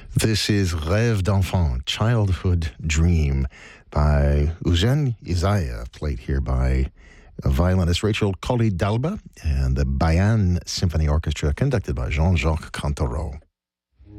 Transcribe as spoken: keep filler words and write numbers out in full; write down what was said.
This is Rêve d'enfant, Childhood Dream, by Eugène Ysaÿe, played here by violinist Rachel Colley-Dalba and the Bayan Symphony Orchestra, conducted by Jean-Jacques Cantoreau.